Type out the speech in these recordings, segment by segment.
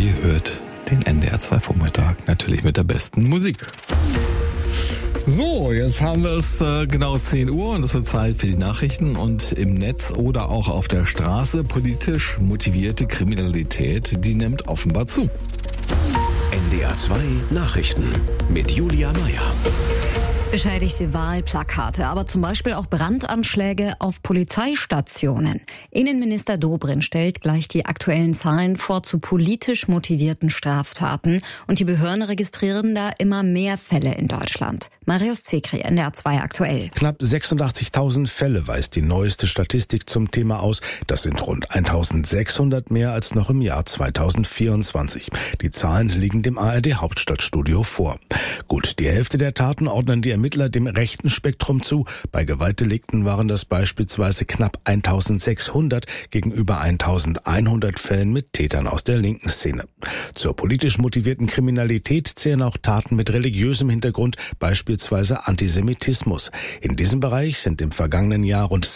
Ihr hört den NDR 2 Vormittag, natürlich mit der besten Musik. So, jetzt haben wir es genau 10 Uhr und es wird Zeit für die Nachrichten und im Netz oder auch auf der Straße politisch motivierte Kriminalität, die nimmt offenbar zu. NDR 2 Nachrichten mit Julia Meyer. Beschädigte Wahlplakate, aber zum Beispiel auch Brandanschläge auf Polizeistationen. Innenminister Dobrindt stellt gleich die aktuellen Zahlen vor zu politisch motivierten Straftaten. Und die Behörden registrieren da immer mehr Fälle in Deutschland. Marius Zekri, NDR 2 aktuell. Knapp 86.000 Fälle weist die neueste Statistik zum Thema aus. Das sind rund 1.600 mehr als noch im Jahr 2024. Die Zahlen liegen dem ARD-Hauptstadtstudio vor. Gut, die Hälfte der Taten ordnen die Ermittler dem rechten Spektrum zu. Bei Gewaltdelikten waren das beispielsweise knapp 1.600 gegenüber 1.100 Fällen mit Tätern aus der linken Szene. Zur politisch motivierten Kriminalität zählen auch Taten mit religiösem Hintergrund, beispielsweise Antisemitismus. In diesem Bereich sind im vergangenen Jahr rund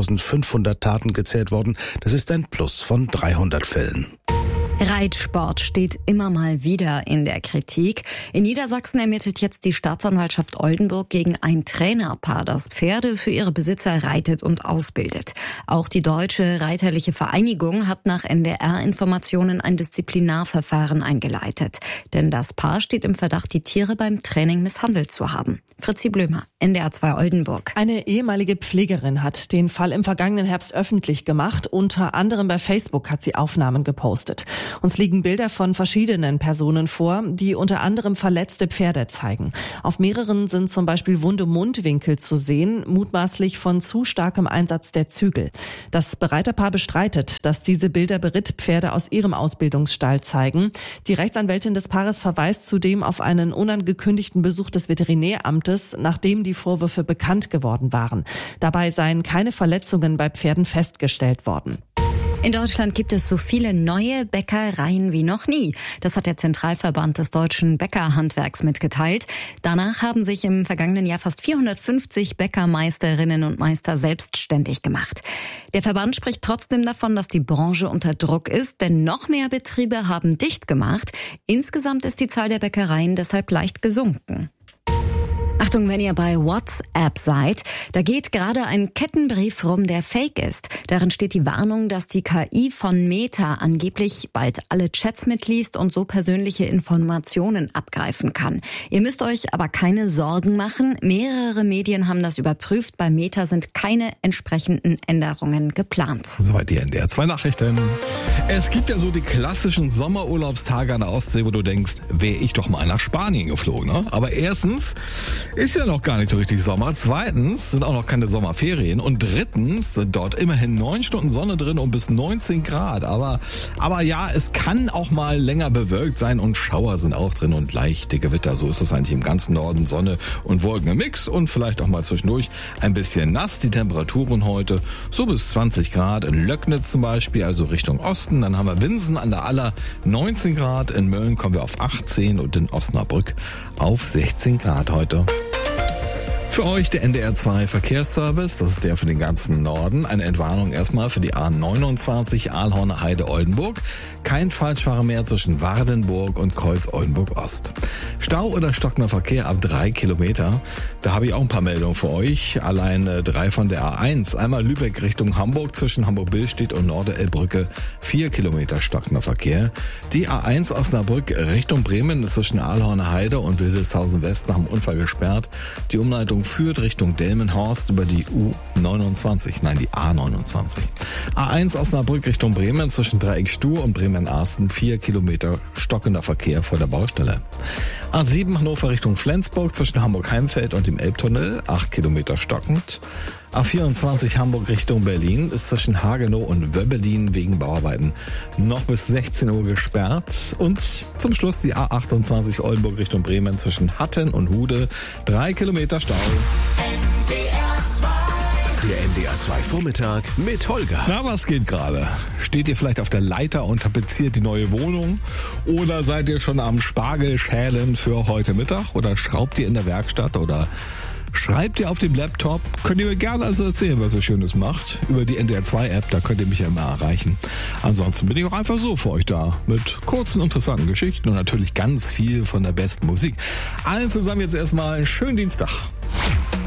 6.500 Taten gezählt worden. Das ist ein Plus von 300 Fällen. Reitsport steht immer mal wieder in der Kritik. In Niedersachsen ermittelt jetzt die Staatsanwaltschaft Oldenburg gegen ein Trainerpaar, das Pferde für ihre Besitzer reitet und ausbildet. Auch die Deutsche Reiterliche Vereinigung hat nach NDR-Informationen ein Disziplinarverfahren eingeleitet. Denn das Paar steht im Verdacht, die Tiere beim Training misshandelt zu haben. Fritzi Blömer, NDR 2 Oldenburg. Eine ehemalige Pflegerin hat den Fall im vergangenen Herbst öffentlich gemacht. Unter anderem bei Facebook hat sie Aufnahmen gepostet. Uns liegen Bilder von verschiedenen Personen vor, die unter anderem verletzte Pferde zeigen. Auf mehreren sind zum Beispiel wunde Mundwinkel zu sehen, mutmaßlich von zu starkem Einsatz der Zügel. Das Bereiterpaar bestreitet, dass diese Bilder Berittpferde aus ihrem Ausbildungsstall zeigen. Die Rechtsanwältin des Paares verweist zudem auf einen unangekündigten Besuch des Veterinäramtes, nachdem die Vorwürfe bekannt geworden waren. Dabei seien keine Verletzungen bei Pferden festgestellt worden. In Deutschland gibt es so viele neue Bäckereien wie noch nie. Das hat der Zentralverband des deutschen Bäckerhandwerks mitgeteilt. Danach haben sich im vergangenen Jahr fast 450 Bäckermeisterinnen und Meister selbstständig gemacht. Der Verband spricht trotzdem davon, dass die Branche unter Druck ist, denn noch mehr Betriebe haben dicht gemacht. Insgesamt ist die Zahl der Bäckereien deshalb leicht gesunken. Achtung, wenn ihr bei WhatsApp seid, da geht gerade ein Kettenbrief rum, der fake ist. Darin steht die Warnung, dass die KI von Meta angeblich bald alle Chats mitliest und so persönliche Informationen abgreifen kann. Ihr müsst euch aber keine Sorgen machen. Mehrere Medien haben das überprüft. Bei Meta sind keine entsprechenden Änderungen geplant. Soweit die NDR 2 Nachrichten. Es gibt ja so die klassischen Sommerurlaubstage an der Ostsee, wo du denkst, wäre ich doch mal nach Spanien geflogen. Ne? Aber erstens ist ja noch gar nicht so richtig Sommer. Zweitens sind auch noch keine Sommerferien. Und drittens sind dort immerhin 9 Stunden Sonne drin und bis 19 Grad. Aber ja, es kann auch mal länger bewölkt sein und Schauer sind auch drin und leichte Gewitter. So ist es eigentlich im ganzen Norden. Sonne und Wolken im Mix und vielleicht auch mal zwischendurch ein bisschen nass. Die Temperaturen heute so bis 20 Grad. In Löcknitz zum Beispiel, also Richtung Osten. Dann haben wir Winsen an der Aller 19 Grad. In Mölln kommen wir auf 18 und in Osnabrück auf 16 Grad heute. Für euch der NDR 2 Verkehrsservice, das ist der für den ganzen Norden. Eine Entwarnung erstmal für die A29 Aalhorner Heide Oldenburg. Kein Falschfahrer mehr zwischen Wardenburg und Kreuz Oldenburg Ost. Stau oder stockender Verkehr ab 3 Kilometer. Da habe ich auch ein paar Meldungen für euch. Allein 3 von der A1. Einmal Lübeck Richtung Hamburg zwischen Hamburg-Billstedt und Norderelbrücke. 4 Kilometer stockender Verkehr. Die A1 Osnabrück Richtung Bremen zwischen Aalhorner Heide und Wildeshausen West nach dem Unfall gesperrt. Die Umleitung führt Richtung Delmenhorst über die die A29. A1 Osnabrück Richtung Bremen zwischen Dreieck Stur und Bremen-Arsten 4 Kilometer stockender Verkehr vor der Baustelle. A7 Hannover Richtung Flensburg zwischen Hamburg-Heimfeld und dem Elbtunnel 8 Kilometer stockend. A24 Hamburg Richtung Berlin ist zwischen Hagenow und Wöbbelin wegen Bauarbeiten noch bis 16 Uhr gesperrt. Und zum Schluss die A28 Oldenburg Richtung Bremen zwischen Hatten und Hude 3 Kilometer Stau. Der NDR 2 Vormittag mit Holger. Na, was geht gerade? Steht ihr vielleicht auf der Leiter und tapeziert die neue Wohnung? Oder seid ihr schon am Spargelschälen für heute Mittag? Oder schraubt ihr in der Werkstatt? Oder schreibt ihr auf dem Laptop. Könnt ihr mir gerne also erzählen, was ihr Schönes macht. Über die NDR2-App, da könnt ihr mich ja immer erreichen. Ansonsten bin ich auch einfach so für euch da. Mit kurzen, interessanten Geschichten und natürlich ganz viel von der besten Musik. Allen zusammen jetzt erstmal einen schönen Dienstag.